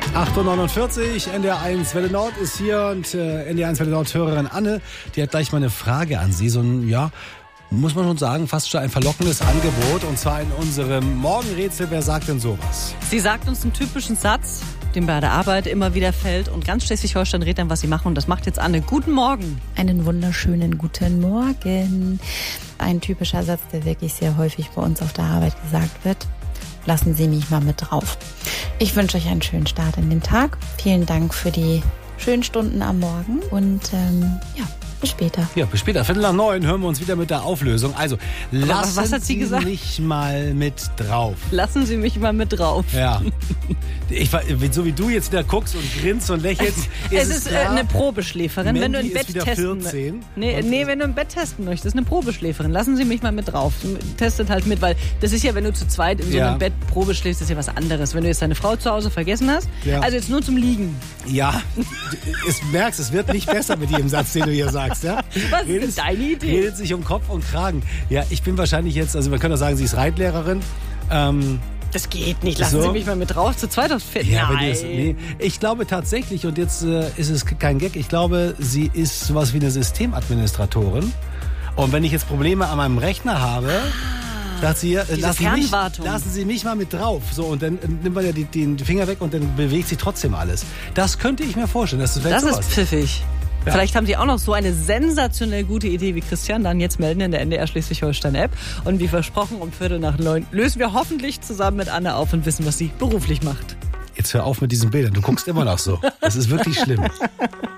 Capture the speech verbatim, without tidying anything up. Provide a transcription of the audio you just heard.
acht Uhr neunundvierzig, N D R eins Welle Nord ist hier und äh, N D R eins Welle Nord Hörerin Anne, die hat gleich mal eine Frage an Sie, so ein, ja, muss man schon sagen, fast schon ein verlockendes Angebot, und zwar in unserem Morgenrätsel. Wer sagt denn sowas? Sie sagt uns einen typischen Satz, dem bei der Arbeit immer wieder fällt, und ganz Schleswig-Holstein redet dann, was sie machen, und das macht jetzt Anne. Guten Morgen. Einen wunderschönen guten Morgen. Ein typischer Satz, der wirklich sehr häufig bei uns auf der Arbeit gesagt wird. Lassen Sie mich mal mit drauf. Ich wünsche euch einen schönen Start in den Tag. Vielen Dank für die schönen Stunden am Morgen und ähm, ja, bis später. Ja, bis später. Viertel nach neun hören wir uns wieder mit der Auflösung. Also, lassen was hat sie Sie gesagt? mich mal mit drauf. Lassen Sie mich mal mit drauf. Ja. Ich, so wie du jetzt wieder guckst und grinst und lächelst, ist es es ist äh, klar, eine Probeschläferin, wenn du Mandy ein Bett ist wieder testen vierzehn. Nee, nee, wenn du ein Bett testen möchtest, eine Probeschläferin. Lassen Sie mich mal mit drauf. Testet halt mit, weil das ist ja, wenn du zu zweit in so einem Ja. Bett Probe schläfst, ist ja was anderes. Wenn du jetzt deine Frau zu Hause vergessen hast, Ja. also jetzt nur zum Liegen. Ja, du merkst, es wird nicht besser mit jedem Satz, den du hier sagst. Ja? Was ist denn deine Idee? Redet sich um Kopf und Kragen. Ja, ich bin wahrscheinlich jetzt, also man könnte auch sagen, sie ist Reitlehrerin. Ähm, Das geht nicht. Lassen So? Sie mich mal mit drauf. Zu zweit aufs Pferd. ja, wenn Nein. du das, nee, ich glaube tatsächlich, und jetzt äh, ist es kein Gag, ich glaube, sie ist sowas wie eine Systemadministratorin. Und wenn ich jetzt Probleme an meinem Rechner habe, sagt sie, äh, Diese lassen, Sie mich, Fernwartung. lassen Sie mich mal mit drauf. So, und dann äh, nimmt man ja die, den Finger weg und dann bewegt sich trotzdem alles. Das könnte ich mir vorstellen. Das, Das sowas. ist pfiffig. Ja. Vielleicht haben Sie auch noch so eine sensationell gute Idee wie Christian. Dann jetzt melden in der N D R Schleswig-Holstein-App. Und wie versprochen, um Viertel nach neun lösen wir hoffentlich zusammen mit Anne auf und wissen, was sie beruflich macht. Jetzt hör auf mit diesen Bildern. Du guckst immer noch so. Das ist wirklich schlimm.